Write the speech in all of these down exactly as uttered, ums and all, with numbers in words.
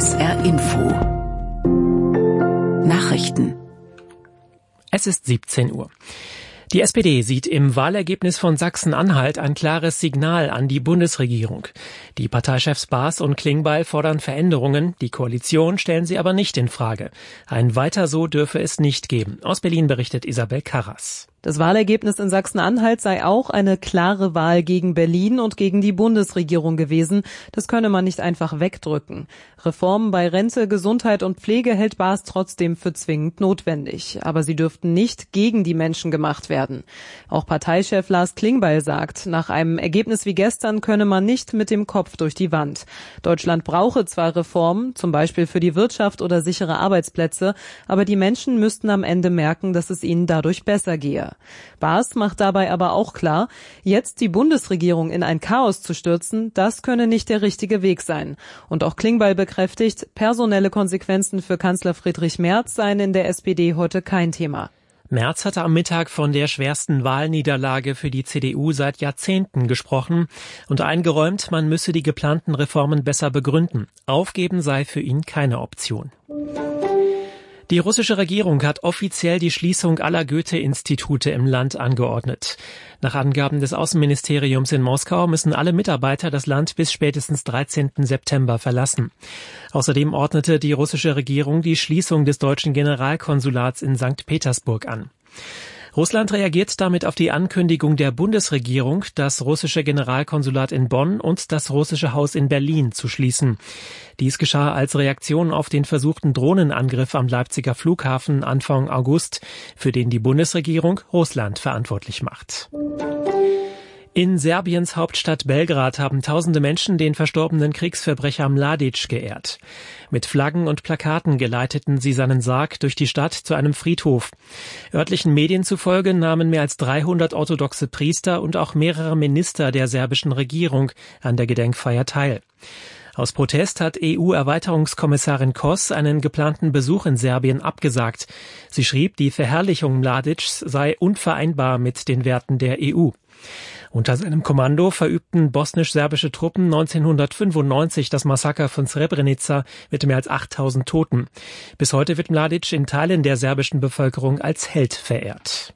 S R Info Nachrichten. Es ist siebzehn Uhr. Die S P D sieht im Wahlergebnis von Sachsen-Anhalt ein klares Signal an die Bundesregierung. Die Parteichefs Baas und Klingbeil fordern Veränderungen, die Koalition stellen sie aber nicht in Frage. Ein Weiter so dürfe es nicht geben. Aus Berlin berichtet Isabel Karras. Das Wahlergebnis in Sachsen-Anhalt sei auch eine klare Wahl gegen Berlin und gegen die Bundesregierung gewesen. Das könne man nicht einfach wegdrücken. Reformen bei Rente, Gesundheit und Pflege hält Baas trotzdem für zwingend notwendig. Aber sie dürften nicht gegen die Menschen gemacht werden. Auch Parteichef Lars Klingbeil sagt, nach einem Ergebnis wie gestern könne man nicht mit dem Kopf durch die Wand. Deutschland brauche zwar Reformen, zum Beispiel für die Wirtschaft oder sichere Arbeitsplätze, aber die Menschen müssten am Ende merken, dass es ihnen dadurch besser gehe. Baas macht dabei aber auch klar, jetzt die Bundesregierung in ein Chaos zu stürzen, das könne nicht der richtige Weg sein. Und auch Klingbeil bekräftigt, personelle Konsequenzen für Kanzler Friedrich Merz seien in der S P D heute kein Thema. Merz hatte am Mittag von der schwersten Wahlniederlage für die C D U seit Jahrzehnten gesprochen und eingeräumt, man müsse die geplanten Reformen besser begründen. Aufgeben sei für ihn keine Option. Die russische Regierung hat offiziell die Schließung aller Goethe-Institute im Land angeordnet. Nach Angaben des Außenministeriums in Moskau müssen alle Mitarbeiter das Land bis spätestens dreizehnten September verlassen. Außerdem ordnete die russische Regierung die Schließung des deutschen Generalkonsulats in Sankt Petersburg an. Russland reagiert damit auf die Ankündigung der Bundesregierung, das russische Generalkonsulat in Bonn und das russische Haus in Berlin zu schließen. Dies geschah als Reaktion auf den versuchten Drohnenangriff am Leipziger Flughafen Anfang August, für den die Bundesregierung Russland verantwortlich macht. In Serbiens Hauptstadt Belgrad haben tausende Menschen den verstorbenen Kriegsverbrecher Mladic geehrt. Mit Flaggen und Plakaten geleiteten sie seinen Sarg durch die Stadt zu einem Friedhof. Örtlichen Medien zufolge nahmen mehr als dreihundert orthodoxe Priester und auch mehrere Minister der serbischen Regierung an der Gedenkfeier teil. Aus Protest hat E U-Erweiterungskommissarin Kos einen geplanten Besuch in Serbien abgesagt. Sie schrieb, die Verherrlichung Mladics sei unvereinbar mit den Werten der E U. Unter seinem Kommando verübten bosnisch-serbische Truppen neunzehnhundertfünfundneunzig das Massaker von Srebrenica mit mehr als achttausend Toten. Bis heute wird Mladic in Teilen der serbischen Bevölkerung als Held verehrt.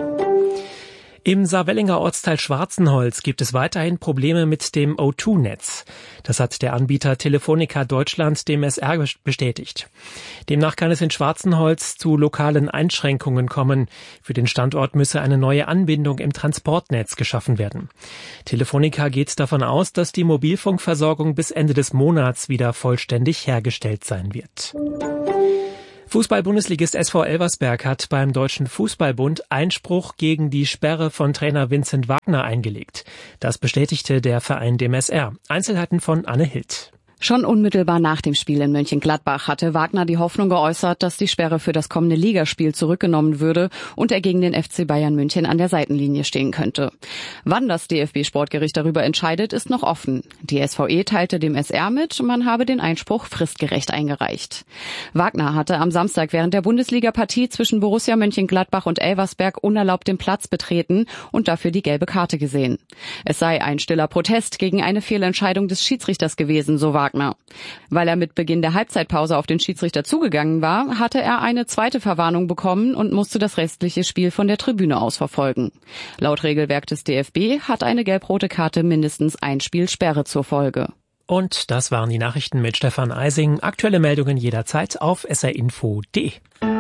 Im Saarwellinger Ortsteil Schwarzenholz gibt es weiterhin Probleme mit dem O zwei Netz. Das hat der Anbieter Telefonica Deutschland dem S R bestätigt. Demnach kann es in Schwarzenholz zu lokalen Einschränkungen kommen. Für den Standort müsse eine neue Anbindung im Transportnetz geschaffen werden. Telefonica geht davon aus, dass die Mobilfunkversorgung bis Ende des Monats wieder vollständig hergestellt sein wird. Fußball-Bundesligist S V Elversberg hat beim Deutschen Fußballbund Einspruch gegen die Sperre von Trainer Vincent Wagner eingelegt. Das bestätigte der Verein dem S R. Einzelheiten von Anne Hild. Schon unmittelbar nach dem Spiel in Mönchengladbach hatte Wagner die Hoffnung geäußert, dass die Sperre für das kommende Ligaspiel zurückgenommen würde und er gegen den F C Bayern München an der Seitenlinie stehen könnte. Wann das D F B-Sportgericht darüber entscheidet, ist noch offen. Die S V E teilte dem S R mit, man habe den Einspruch fristgerecht eingereicht. Wagner hatte am Samstag während der Bundesliga-Partie zwischen Borussia Mönchengladbach und Elversberg unerlaubt den Platz betreten und dafür die gelbe Karte gesehen. Es sei ein stiller Protest gegen eine Fehlentscheidung des Schiedsrichters gewesen, so Wagner. Weil er mit Beginn der Halbzeitpause auf den Schiedsrichter zugegangen war, hatte er eine zweite Verwarnung bekommen und musste das restliche Spiel von der Tribüne aus verfolgen. Laut Regelwerk des D F B hat eine gelb-rote Karte mindestens ein Spiel Sperre zur Folge. Und das waren die Nachrichten mit Stefan Eising. Aktuelle Meldungen jederzeit auf s r info punkt d e.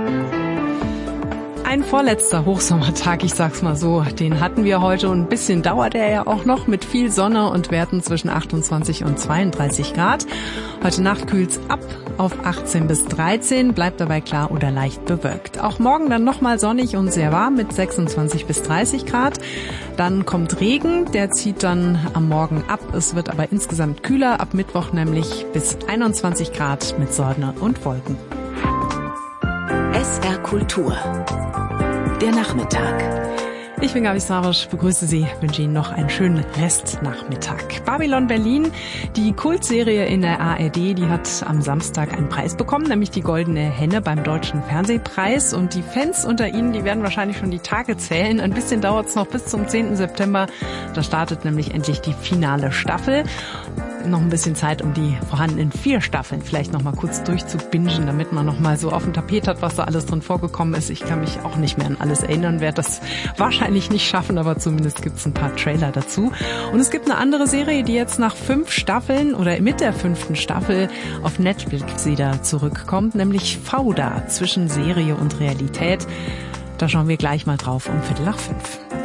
Ein vorletzter Hochsommertag, ich sag's mal so, den hatten wir heute und ein bisschen dauert er ja auch noch mit viel Sonne und Werten zwischen achtundzwanzig und zweiunddreißig Grad. Heute Nacht kühlt's ab auf achtzehn bis dreizehn, bleibt dabei klar oder leicht bewölkt. Auch morgen dann nochmal sonnig und sehr warm mit sechsundzwanzig bis dreißig Grad. Dann kommt Regen, der zieht dann am Morgen ab. Es wird aber insgesamt kühler, ab Mittwoch nämlich bis einundzwanzig Grad mit Sonne und Wolken. S R Kultur. Der Nachmittag. Ich bin Gabi Sarisch, begrüße Sie, wünsche Ihnen noch einen schönen Restnachmittag. Babylon Berlin, die Kultserie in der A R D, die hat am Samstag einen Preis bekommen, nämlich die Goldene Henne beim Deutschen Fernsehpreis. Und die Fans unter Ihnen, die werden wahrscheinlich schon die Tage zählen. Ein bisschen dauert es noch bis zum zehnten September. Da startet nämlich endlich die finale Staffel. noch ein bisschen Zeit, um die vorhandenen vier Staffeln vielleicht noch mal kurz durchzubingen, damit man noch mal so auf dem Tapet hat, was da alles drin vorgekommen ist. Ich kann mich auch nicht mehr an alles erinnern, werde das wahrscheinlich nicht schaffen, aber zumindest gibt's ein paar Trailer dazu. Und es gibt eine andere Serie, die jetzt nach fünf Staffeln oder mit der fünften Staffel auf Netflix wieder zurückkommt, nämlich Fauda, zwischen Serie und Realität. Da schauen wir gleich mal drauf um Viertel nach fünf.